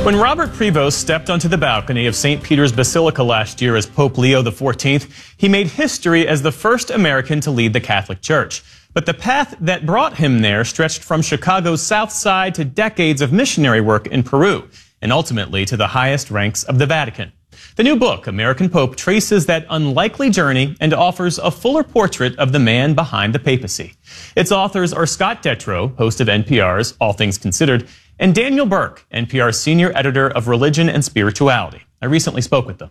When Robert Prevost stepped onto the balcony of St. Peter's Basilica last year as Pope Leo XIV, he made history as the first American to lead the Catholic Church. But the path that brought him there stretched from Chicago's South Side to decades of missionary work in Peru, and ultimately to the highest ranks of the Vatican. The new book, American Pope, traces that unlikely journey and offers a fuller portrait of the man behind the papacy. Its authors are Scott Detrow, host of NPR's All Things Considered, and Daniel Burke, NPR's senior editor of Religion and Spirituality. I recently spoke with them.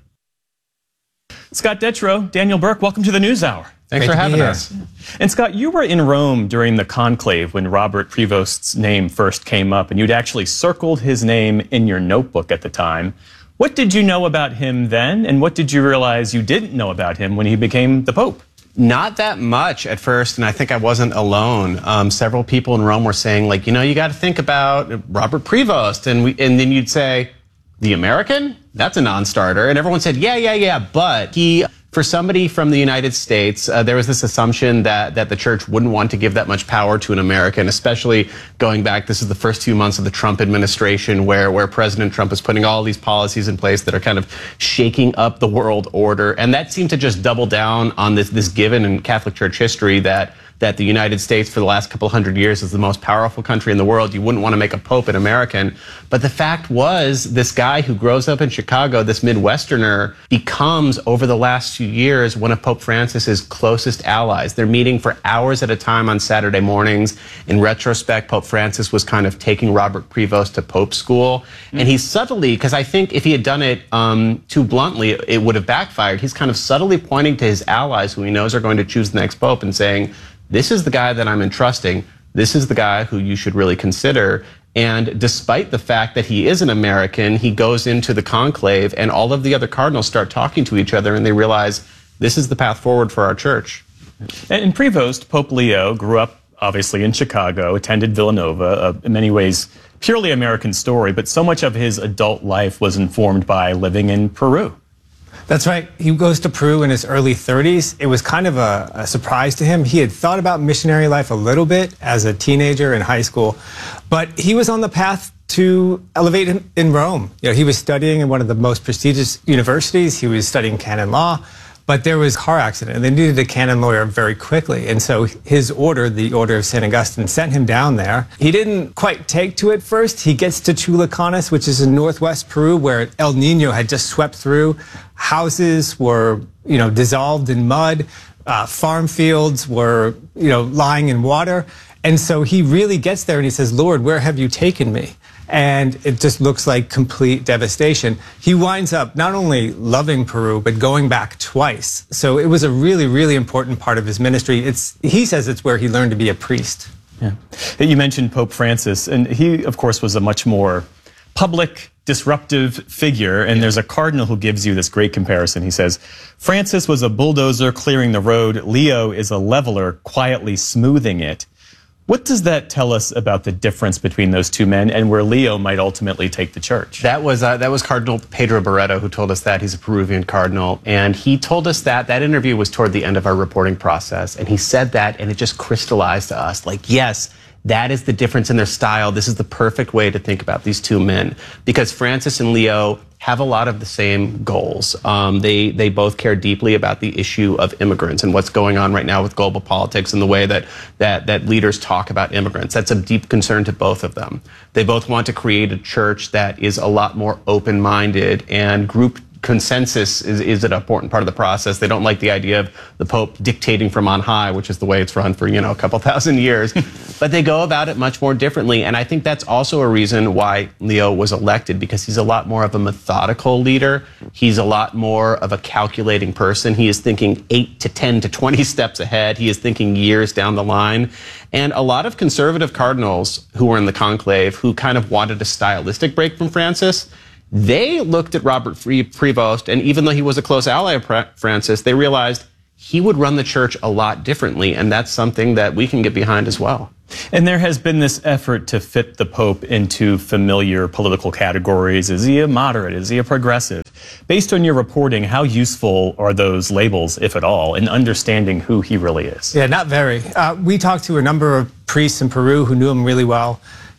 Scott Detrow, Daniel Burke, welcome to the NewsHour. Thanks for having us. And Scott, you were in Rome during the conclave when Robert Prevost's name first came up, and you'd actually circled his name in your notebook at the time. What did you know about him then, and what did you realize you didn't know about him when he became the Pope? Not that much at first, and I think I wasn't alone. Several people in Rome were saying, like, you know, you got to think about Robert Prevost, and then you'd say, the American? That's a non-starter. And everyone said, yeah, but he, for somebody from the United States, there was this assumption that the church wouldn't want to give that much power to an American, especially going back, this is the first 2 months of the Trump administration where President Trump is putting all these policies in place that are kind of shaking up the world order. And that seemed to just double down on this given in Catholic Church history that the United States for the last couple hundred years is the most powerful country in the world. You wouldn't want to make a pope an American. But the fact was, this guy who grows up in Chicago, this Midwesterner, becomes, over the last few years, one of Pope Francis's closest allies. They're meeting for hours at a time on Saturday mornings. In retrospect, Pope Francis was kind of taking Robert Prevost to Pope school. And he subtly, because I think if he had done it too bluntly, it would have backfired. He's kind of subtly pointing to his allies who he knows are going to choose the next pope and saying, this is the guy that I'm entrusting. This is the guy who you should really consider. And despite the fact that he is an American, he goes into the conclave and all of the other cardinals start talking to each other and they realize this is the path forward for our church. And Prevost, Pope Leo, grew up obviously in Chicago, attended Villanova, in many ways purely American story, but so much of his adult life was informed by living in Peru. That's right. He goes to Peru in his early 30s. It was kind of a surprise to him. He had thought about missionary life a little bit as a teenager in high school, but he was on the path to elevate him in Rome. You know, he was studying in one of the most prestigious universities. He was studying canon law, but there was a car accident and they needed a canon lawyer very quickly. And so his order, the Order of St. Augustine, sent him down there. He didn't quite take to it first. He gets to Chulucanes, which is in northwest Peru, where El Nino had just swept through. Houses were, dissolved in mud. Farm fields were, lying in water. And so he really gets there and he says, Lord, where have you taken me? And it just looks like complete devastation. He winds up not only loving Peru, but going back twice. So it was a really, really important part of his ministry. He says it's where he learned to be a priest. Yeah. You mentioned Pope Francis, and he, of course, was a much more public, disruptive figure. And there's a cardinal who gives you this great comparison. He says, Francis was a bulldozer clearing the road. Leo is a leveler quietly smoothing it. What does that tell us about the difference between those two men and where Leo might ultimately take the church? That was Cardinal Pedro Barreto who told us that. He's a Peruvian cardinal. And he told us that interview was toward the end of our reporting process. And he said that, and it just crystallized to us, like, yes, that is the difference in their style. This is the perfect way to think about these two men. Because Francis and Leo have a lot of the same goals. They both care deeply about the issue of immigrants and what's going on right now with global politics and the way that leaders talk about immigrants. That's a deep concern to both of them. They both want to create a church that is a lot more open-minded, and group consensus is an important part of the process. They don't like the idea of the Pope dictating from on high, which is the way it's run for, a couple thousand years. But they go about it much more differently. And I think that's also a reason why Leo was elected, because he's a lot more of a methodical leader. He's a lot more of a calculating person. He is thinking 8 to 10 to 20 steps ahead. He is thinking years down the line. And a lot of conservative cardinals who were in the conclave, who kind of wanted a stylistic break from Francis, they looked at Robert Prevost, and even though he was a close ally of Francis, they realized he would run the church a lot differently, and that's something that we can get behind as well. And there has been this effort to fit the Pope into familiar political categories. Is he a moderate? Is he a progressive? Based on your reporting, how useful are those labels, if at all, in understanding who he really is? Yeah, not very. We talked to a number of priests in Peru who knew him really well.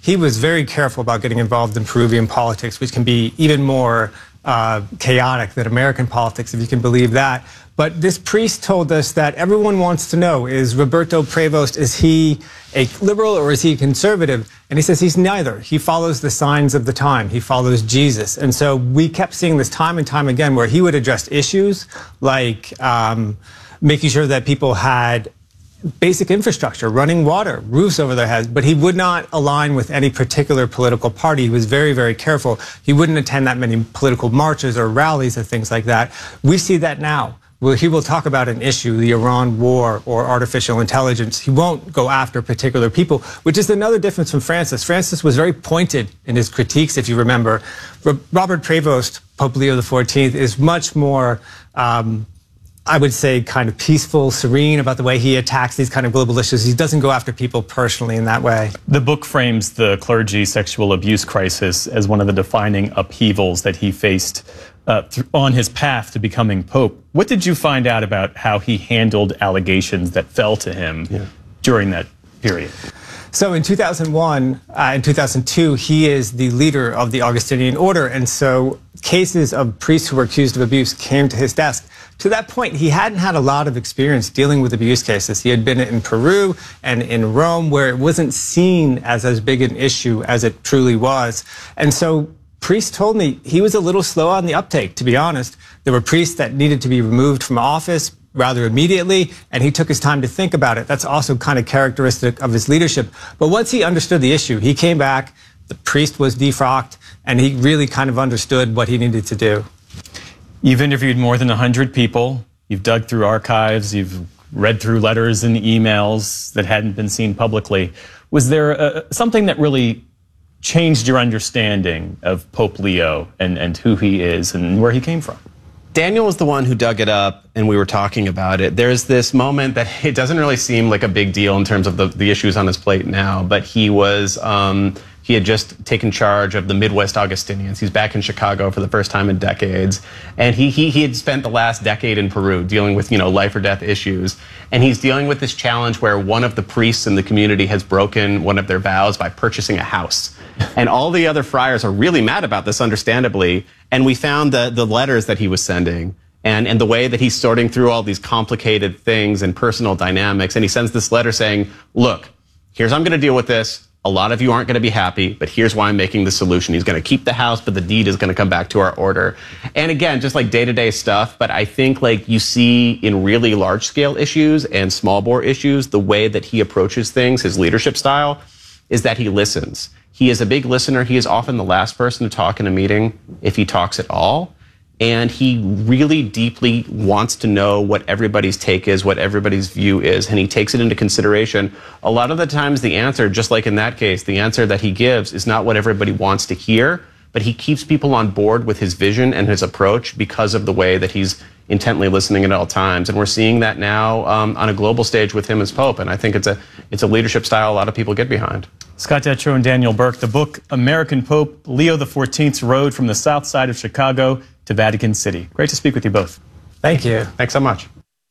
he was very careful about getting involved in Peruvian politics, which can be even more chaotic than American politics, if you can believe that. But this priest told us that everyone wants to know, is Roberto Prevost, is he a liberal or is he conservative? And he says he's neither. He follows the signs of the time. He follows Jesus. And so we kept seeing this time and time again where he would address issues like making sure that people had basic infrastructure, running water, roofs over their heads, but he would not align with any particular political party. He was very, very careful. He wouldn't attend that many political marches or rallies or things like that. We see that now. Well, he will talk about an issue, the Iran war or artificial intelligence. He won't go after particular people, which is another difference from Francis. Francis was very pointed in his critiques, if you remember. Robert Prevost, Pope Leo XIV, is much more I would say kind of peaceful, serene about the way he attacks these kind of global issues. He doesn't go after people personally in that way. The book frames the clergy sexual abuse crisis as one of the defining upheavals that he faced on his path to becoming Pope. What did you find out about how he handled allegations that fell to him during that period? So in 2001 and 2002, he is the leader of the Augustinian order. And so cases of priests who were accused of abuse came to his desk. To that point, he hadn't had a lot of experience dealing with abuse cases. He had been in Peru and in Rome, where it wasn't seen as big an issue as it truly was. And so priests told me he was a little slow on the uptake, to be honest. There were priests that needed to be removed from office rather immediately, and he took his time to think about it. That's also kind of characteristic of his leadership. But once he understood the issue, he came back, the priest was defrocked, and he really kind of understood what he needed to do. You've interviewed more than 100 people. You've dug through archives. You've read through letters and emails that hadn't been seen publicly. Was there something that really changed your understanding of Pope Leo and who he is and where he came from? Daniel was the one who dug it up, and we were talking about it. There's this moment that it doesn't really seem like a big deal in terms of the issues on his plate now, but he was he had just taken charge of the Midwest Augustinians. He's back in Chicago for the first time in decades, and he had spent the last decade in Peru dealing with life or death issues, and he's dealing with this challenge where one of the priests in the community has broken one of their vows by purchasing a house. And all the other friars are really mad about this, understandably. And we found the letters that he was sending and the way that he's sorting through all these complicated things and personal dynamics. And he sends this letter saying, look, here's how I'm going to deal with this. A lot of you aren't going to be happy, but here's why I'm making the solution. He's going to keep the house, but the deed is going to come back to our order. And again, just like day-to-day stuff, but I think like you see in really large-scale issues and small-bore issues, the way that he approaches things, his leadership style, is that he listens. He is a big listener. He is often the last person to talk in a meeting, if he talks at all. And he really deeply wants to know what everybody's take is, what everybody's view is, and he takes it into consideration. A lot of the times the answer, just like in that case, the answer that he gives is not what everybody wants to hear, but he keeps people on board with his vision and his approach because of the way that he's intently listening at all times. And we're seeing that now on a global stage with him as Pope, and I think it's a leadership style a lot of people get behind. Scott Detrow and Daniel Burke, the book American Pope Leo XIV's Road from the South Side of Chicago to Vatican City. Great to speak with you both. Thank you. Thanks so much.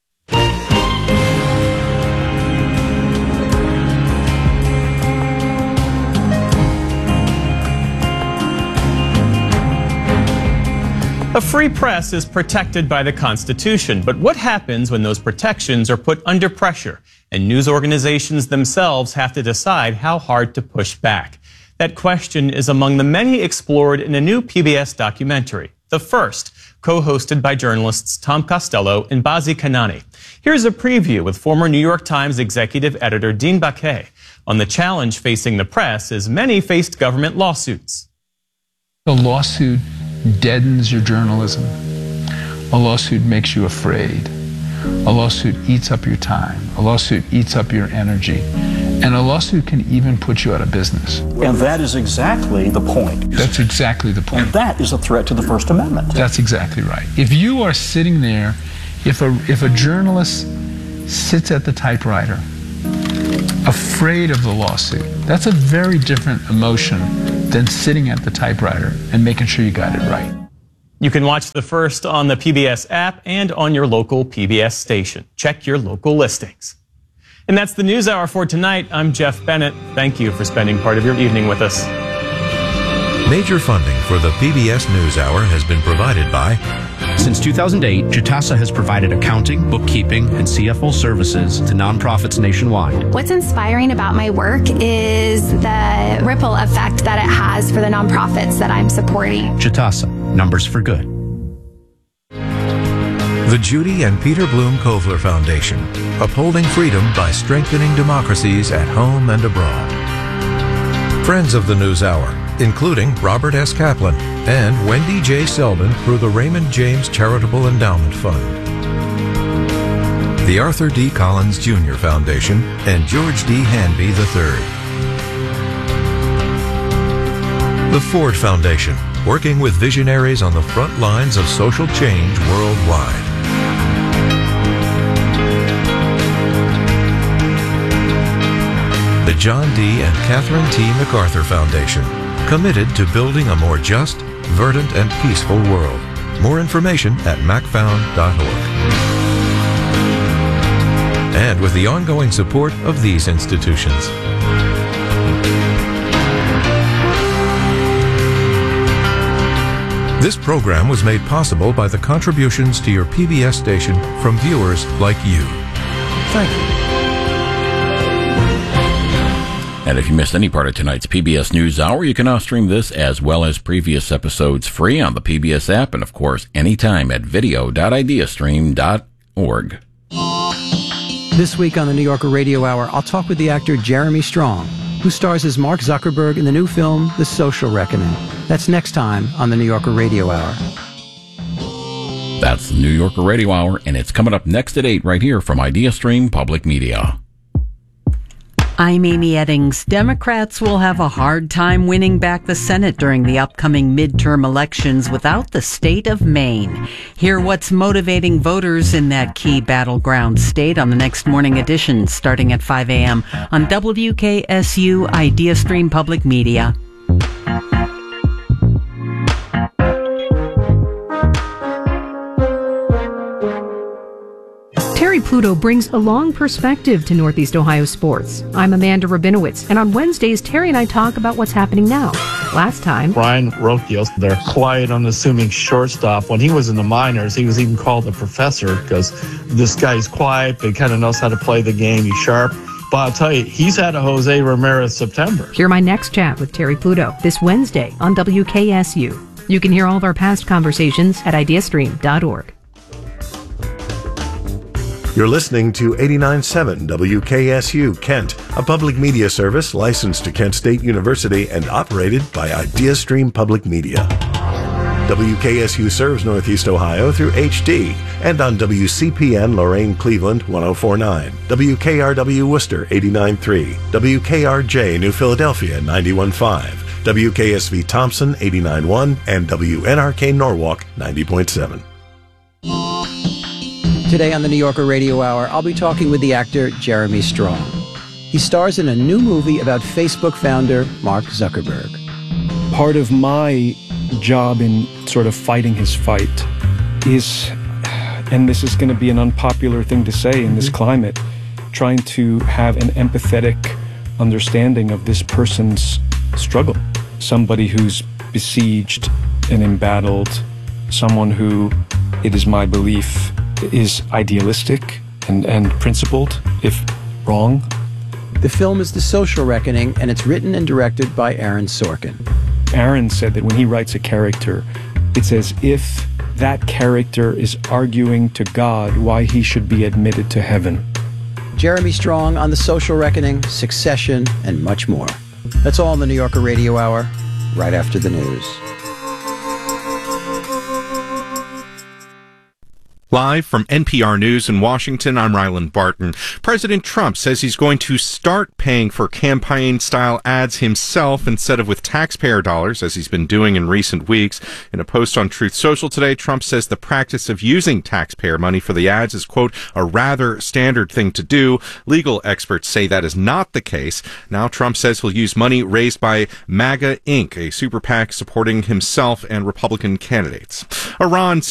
A free press is protected by the Constitution, but what happens when those protections are put under pressure and news organizations themselves have to decide how hard to push back? That question is among the many explored in a new PBS documentary, the first, co-hosted by journalists Tom Costello and Bazi Kanani. Here's a preview with former New York Times executive editor Dean Baquet on the challenge facing the press as many faced government lawsuits. A lawsuit deadens your journalism. A lawsuit makes you afraid. A lawsuit eats up your time. A lawsuit eats up your energy. And a lawsuit can even put you out of business. And that is exactly the point. That's exactly the point. And that is a threat to the First Amendment. That's exactly right. If you are sitting there, if a journalist sits at the typewriter, afraid of the lawsuit, that's a very different emotion than sitting at the typewriter and making sure you got it right. You can watch the first on the PBS app and on your local PBS station. Check your local listings. And that's the News Hour for tonight. I'm Jeff Bennett. Thank you for spending part of your evening with us. Major funding for the PBS NewsHour has been provided by... Since 2008, Jitasa has provided accounting, bookkeeping, and CFO services to nonprofits nationwide. What's inspiring about my work is the ripple effect that it has for the nonprofits that I'm supporting. Jitasa, numbers for good. The Judy and Peter Bloom Kovler Foundation, upholding freedom by strengthening democracies at home and abroad. Friends of the NewsHour, including Robert S. Kaplan and Wendy J. Selden through the Raymond James Charitable Endowment Fund. The Arthur D. Collins Jr. Foundation and George D. Hanby III. The Ford Foundation, working with visionaries on the front lines of social change worldwide. The John D. and Catherine T. MacArthur Foundation, committed to building a more just, verdant, and peaceful world. More information at macfound.org. And with the ongoing support of these institutions. This program was made possible by the contributions to your PBS station from viewers like you. Thank you. And if you missed any part of tonight's PBS NewsHour, you can now stream this as well as previous episodes free on the PBS app and, of course, anytime at video.ideastream.org. This week on the New Yorker Radio Hour, I'll talk with the actor Jeremy Strong, who stars as Mark Zuckerberg in the new film, The Social Reckoning. That's next time on the New Yorker Radio Hour. That's the New Yorker Radio Hour, and it's coming up next at 8 right here from IdeaStream Public Media. I'm Amy Eddings. Democrats will have a hard time winning back the Senate during the upcoming midterm elections without the state of Maine. Hear what's motivating voters in that key battleground state on the next morning edition, starting at 5 a.m. on WKSU IdeaStream Public Media. Terry Pluto brings a long perspective to Northeast Ohio sports. I'm Amanda Rabinowitz, and on Wednesdays, Terry and I talk about what's happening now. Last time, Brian Rokios, their quiet, unassuming shortstop, when he was in the minors, he was even called the professor because this guy's quiet, but he kind of knows how to play the game. He's sharp. But I'll tell you, he's had a Jose Ramirez September. Hear my next chat with Terry Pluto this Wednesday on WKSU. You can hear all of our past conversations at ideastream.org. You're listening to 89.7 WKSU Kent, a public media service licensed to Kent State University and operated by IdeaStream Public Media. WKSU serves Northeast Ohio through HD and on WCPN Lorain Cleveland 104.9, WKRW Worcester 89.3, WKRJ New Philadelphia 91.5, WKSV Thompson 89.1, and WNRK Norwalk 90.7. Today on the New Yorker Radio Hour, I'll be talking with the actor Jeremy Strong. He stars in a new movie about Facebook founder Mark Zuckerberg. Part of my job in sort of fighting his fight is, and this is going to be an unpopular thing to say in this climate, trying to have an empathetic understanding of this person's struggle. Somebody who's besieged and embattled, someone who, it is my belief, is idealistic and principled, if wrong. The film is The Social Reckoning, and it's written and directed by Aaron Sorkin. Aaron said that when he writes a character, it's as if that character is arguing to God why he should be admitted to heaven. Jeremy Strong on The Social Reckoning, Succession, and much more. That's all in the New Yorker Radio Hour, right after the news. Live from NPR News in Washington, I'm Ryland Barton. President Trump says he's going to start paying for campaign-style ads himself instead of with taxpayer dollars, as he's been doing in recent weeks. In a post on Truth Social today, Trump says the practice of using taxpayer money for the ads is, quote, a rather standard thing to do. Legal experts say that is not the case. Now Trump says he'll use money raised by MAGA Inc., a super PAC supporting himself and Republican candidates. Iran